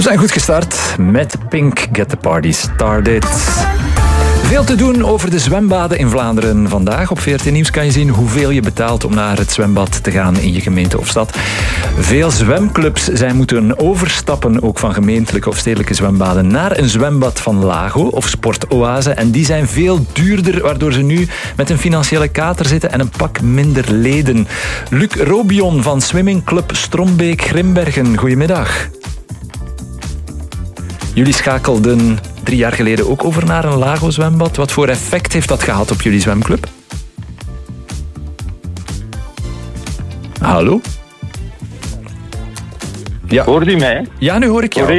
zijn goed gestart met Pink, Get the Party Started. Veel te doen over de zwembaden in Vlaanderen vandaag. Op VRT Nieuws kan je zien hoeveel je betaalt om naar het zwembad te gaan in je gemeente of stad. Veel zwemclubs zijn moeten overstappen, ook van gemeentelijke of stedelijke zwembaden, naar een zwembad van Lago of Sportoase. En die zijn veel duurder, waardoor ze nu met een financiële kater zitten en een pak minder leden. Luc Robion van Swimmingclub Strombeek-Grimbergen. Goedemiddag. Jullie schakelden 3 jaar geleden ook over naar een Lago-zwembad. Wat voor effect heeft dat gehad op jullie zwemclub? Hallo? Ja. Hoort u mij? Ja, nu hoor ik jou. Voor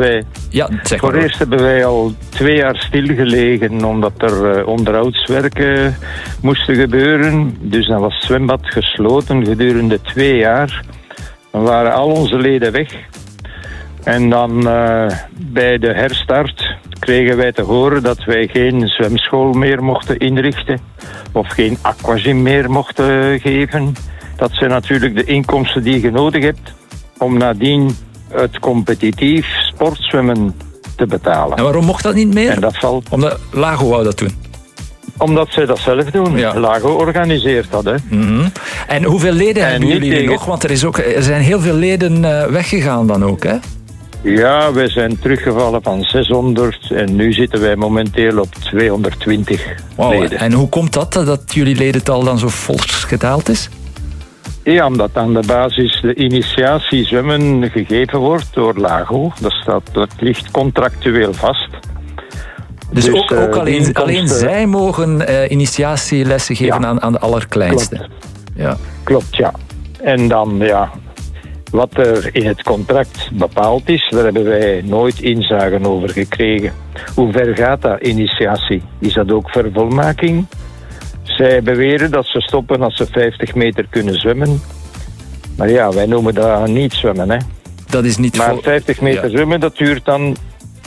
eerst hebben wij al 2 jaar stilgelegen omdat er onderhoudswerken moesten gebeuren. Dus dan was het zwembad gesloten gedurende 2 jaar. Dan waren al onze leden weg. En dan bij de herstart kregen wij te horen dat wij geen zwemschool meer mochten inrichten of geen aquagym meer mochten geven. Dat zijn natuurlijk de inkomsten die je nodig hebt om nadien het competitief sportzwemmen te betalen. En waarom mocht dat niet meer? En dat valt... Omdat Lago wou dat doen. Omdat zij dat zelf doen. Ja. Lago organiseert dat. Hè. Mm-hmm. En hoeveel leden hebben jullie nog? Want er zijn heel veel leden weggegaan dan ook, hè? Ja, wij zijn teruggevallen van 600 en nu zitten wij momenteel op 220 leden. En hoe komt dat jullie ledental dan zo fors gedaald is? Ja, omdat aan de basis de initiatie zwemmen gegeven wordt door Lago. Dat ligt contractueel vast. Dus ook alleen zij mogen initiatielessen geven aan de allerkleinste? Klopt. Ja. Klopt, ja. En dan, ja... Wat er in het contract bepaald is, daar hebben wij nooit inzage over gekregen. Hoe ver gaat dat initiatie? Is dat ook vervolmaking? Zij beweren dat ze stoppen als ze 50 meter kunnen zwemmen. Maar ja, wij noemen dat niet zwemmen, hè. Dat is niet maar 50 meter zwemmen, dat duurt dan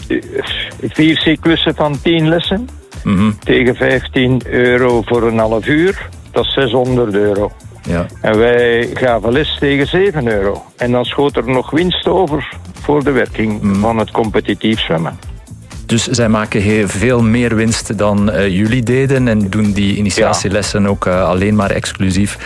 4 cyclussen van 10 lessen. Mm-hmm. Tegen €15 voor een half uur. Dat is €600. Ja. En wij gaven les tegen €7. En dan schoot er nog winst over voor de werking van het competitief zwemmen. Dus zij maken veel meer winst dan jullie deden en doen die initiatielessen ook alleen maar exclusief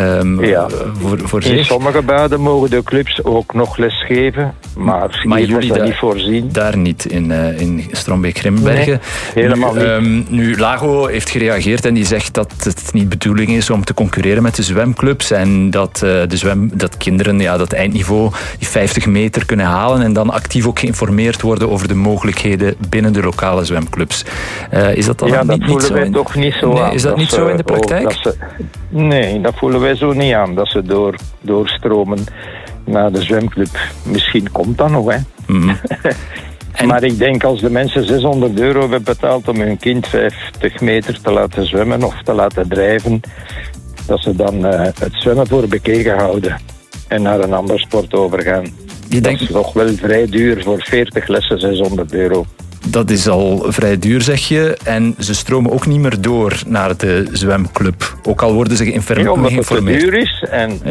voor zich. In sommige baden mogen de clubs ook nog les geven, maar jullie dat niet voorzien. Daar niet in Strombeek-Grimbergen. Nee, helemaal niet. Nu, Lago heeft gereageerd en die zegt dat het niet bedoeling is om te concurreren met de zwemclubs en dat kinderen dat eindniveau, die 50 meter kunnen halen en dan actief ook geïnformeerd worden over de mogelijkheden binnen de lokale zwemclubs. Is dat dan dat voelen wij toch niet zo aan. Is dat niet zo in de praktijk? Nee, dat voelen wij zo niet aan. Dat ze doorstromen naar de zwemclub. Misschien komt dat nog, hè. Mm-hmm. Maar ik denk als de mensen €600 hebben betaald om hun kind 50 meter te laten zwemmen of te laten drijven, dat ze dan het zwemmen voor bekeken houden en naar een ander sport overgaan. Dat is toch wel vrij duur voor 40 lessen €600. Dat is al vrij duur, zeg je. En ze stromen ook niet meer door naar de zwemclub. Ook al worden ze geïnformeerd. Omdat het te duur is. En,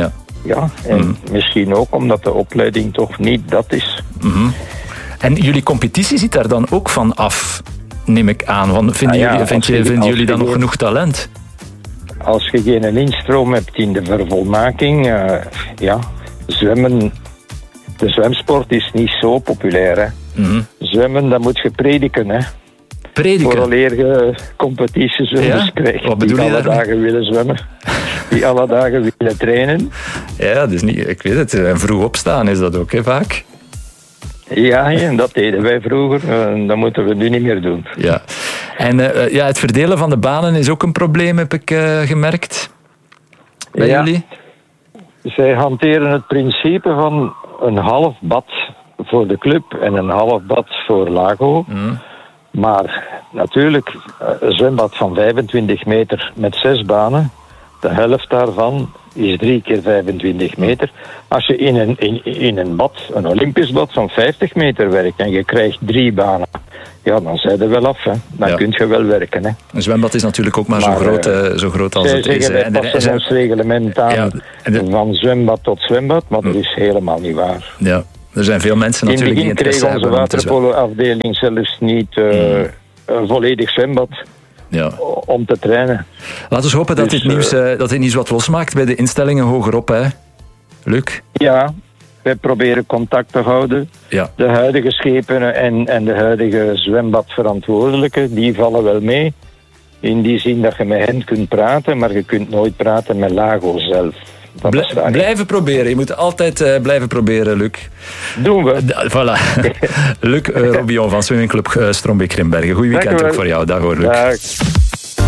misschien ook omdat de opleiding toch niet dat is. Mm-hmm. En jullie competitie zit daar dan ook van af, neem ik aan. Want vinden jullie dan nog genoeg talent? Als je geen instroom hebt in de vervolmaking, zwemmen... De zwemsport is niet zo populair, hè. Mm-hmm. Zwemmen, dat moet je prediken, hè. Prediken? Vooraleer je competitiezwemmers krijgt. Wat bedoel die alle dagen willen zwemmen. Die alle dagen willen trainen. Ja, dus niet, ik weet het. Vroeg opstaan is dat ook, hè, vaak? Ja, en dat deden wij vroeger. Dat moeten we nu niet meer doen. Ja. En het verdelen van de banen is ook een probleem, heb ik gemerkt. Bij jullie? Zij hanteren het principe van een half bad voor de club en een half bad voor Lago. Mm. Maar natuurlijk, een zwembad van 25 meter met 6 banen. De helft daarvan is 3 keer 25 meter. Als je in een bad, een Olympisch bad van 50 meter werkt en je krijgt 3 banen, dan zijn er wel af. Hè. Dan kun je wel werken. Hè. Een zwembad is natuurlijk ook maar zo groot als het is. Wij passen ons reglement aan van zwembad tot zwembad, maar dat is helemaal niet waar. Ja. Er zijn veel mensen natuurlijk die interesse hebben. In het begin kreeg onze waterpolo-afdeling zelfs niet een volledig zwembad om te trainen. Laten we hopen dat dit nieuws wat losmaakt bij de instellingen hogerop, hè, Luc? Ja, wij proberen contact te houden. Ja. De huidige schepenen en de huidige zwembadverantwoordelijken, die vallen wel mee. In die zin dat je met hen kunt praten, maar je kunt nooit praten met Lago zelf. Blijven proberen. Je moet altijd blijven proberen, Luc. Doen we. Voilà. Luc Robion van Swimmingclub Strombeek-Grimbergen. Goeie weekend ook voor jou. Dag hoor, Luc. Dag.